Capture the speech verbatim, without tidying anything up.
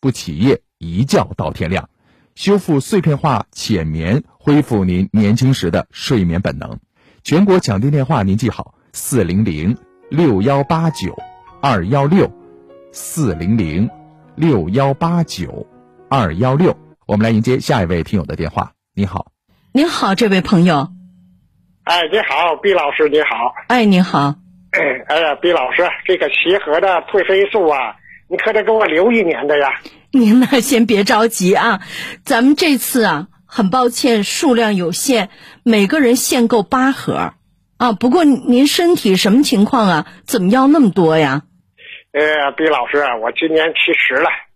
不起夜，一觉到天亮，修复碎片化浅眠，恢复您年轻时的睡眠本能。全国抢订电话您记好：四零零六幺八九二幺六，四零零六幺八九二幺六。我们来迎接下一位听友的电话。你好。 您好，这位朋友。 哎，你好，毕老师，你好。 哎，你好。 哎呀，毕老师，这个协和的褪黑素啊，你可得给我留一年的呀。 您呢，先别着急啊，咱们这次啊，很抱歉，数量有限，每个人限购八盒啊。不过您身体什么情况啊？怎么要那么多呀？ 呃，毕老师，我今年七十了，